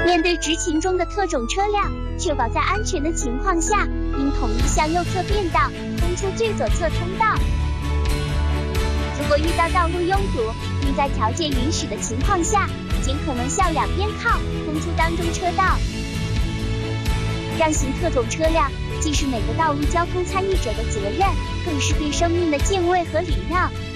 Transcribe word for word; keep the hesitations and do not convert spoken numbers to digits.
面对执勤中的特种车辆，确保在安全的情况下，应统一向右侧变道，通出最左侧通道。如果遇到道路拥堵，应在条件允许的情况下，尽可能向两边靠，通出当中车道。让行特种车辆既是每个道路交通参与者的责任，更是对生命的敬畏和礼让。